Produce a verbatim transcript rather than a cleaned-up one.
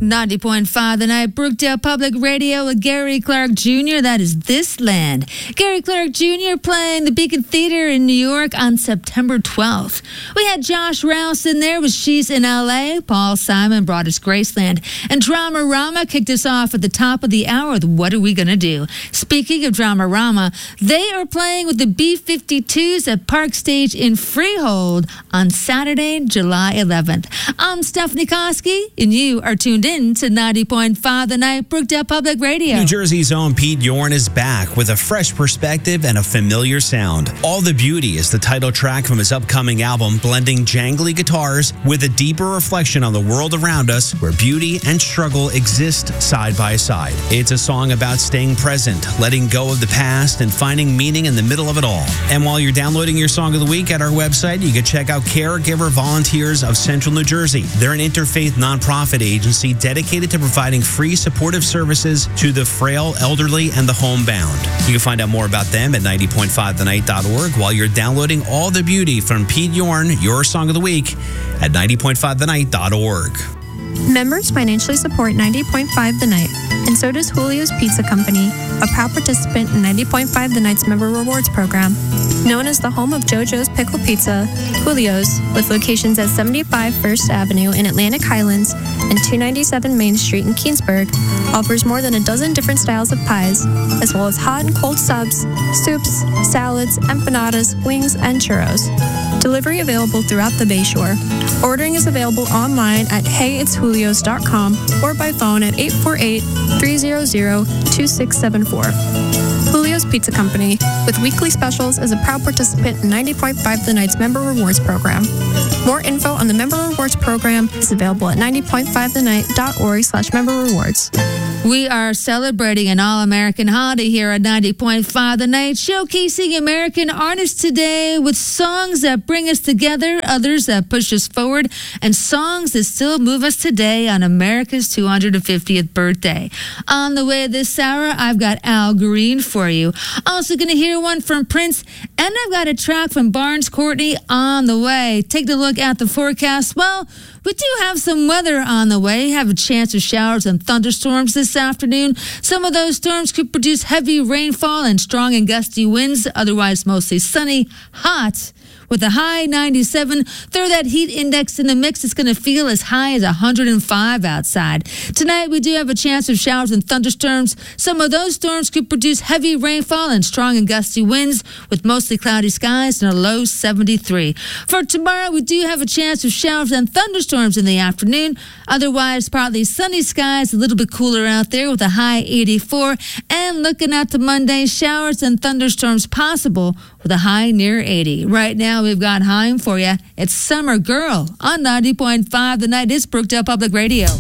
ninety point five The Night, Brookdale Public Radio with Gary Clark Junior That is This Land. Gary Clark Junior playing the Beacon Theater in New York on September twelfth. We had Josh Rouse in there with She's in L A. Paul Simon brought us Graceland. And Drama Rama kicked us off at the top of the hour with What Are We Gonna Do? Speaking of Drama Rama, they are playing with the B fifty-twos at Park Stage in Freehold on Saturday, July eleventh. I'm Stephanie Koski, and you are tuned in to ninety point five The Night, Brookdale Public Radio. New Jersey's own Pete Yorn is back with a fresh perspective and a familiar sound. All the Beauty is the title track from his upcoming album, blending jangly guitars with a deeper reflection on the world around us where beauty and struggle exist side by side. It's a song about staying present, letting go of the past, and finding meaning in the middle of it all. And while you're downloading your Song of the Week at our website, you can check out Caregiver Volunteers of Central New Jersey. They're an interfaith nonprofit agency dedicated to providing free supportive services to the frail, elderly, and the homebound. You can find out more about them at ninety point five the night dot org while you're downloading All the Beauty from Pete Yorn, your Song of the Week, at ninety point five the night dot org. Members financially support ninety point five The Night, and so does Julio's Pizza Company, a proud participant in ninety point five The Night's Member Rewards Program. Known as the home of JoJo's Pickle Pizza, Julio's, with locations at seventy-five First Avenue in Atlantic Highlands and two ninety-seven Main Street in Keansburg, offers more than a dozen different styles of pies, as well as hot and cold subs, soups, salads, empanadas, wings, and churros. Delivery available throughout the Bayshore. Ordering is available online at hey it's julios dot com or by phone at eight four eight, three hundred, two six seven four. Julio's Pizza Company, with weekly specials, is a proud participant in ninety point five The Night's Member Rewards Program. More info on the Member Rewards Program is available at ninety point five the night dot org slash member rewards. We are celebrating an all-American holiday here at ninety point five The Night, showcasing American artists today with songs that bring us together, others that push us forward, and songs that still move us today on America's two hundred fiftieth birthday. On the way this hour, I've got Al Green for you. Also going to hear one from Prince, and I've got a track from Barnes Courtney on the way. Take a look at the forecast. Well, we do have some weather on the way. Have a chance of showers and thunderstorms this afternoon. Some of those storms could produce heavy rainfall and strong and gusty winds. Otherwise, mostly sunny, hot, with a high ninety-seven. Throw that heat index in the mix. It's going to feel as high as one hundred five outside. Tonight, we do have a chance of showers and thunderstorms. Some of those storms could produce heavy rainfall and strong and gusty winds, with mostly cloudy skies and a low seventy-three. For tomorrow, we do have a chance of showers and thunderstorms in the afternoon. Otherwise, partly sunny skies, a little bit cooler out there with a high eighty-four. And looking at the Monday, showers and thunderstorms possible with a high near eighty. Right now, we've got Haim for you. It's Summer Girl on ninety point five The Night. It's Brookdale Public Radio.